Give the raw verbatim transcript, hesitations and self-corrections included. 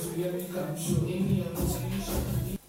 to hear me come show any of the solution.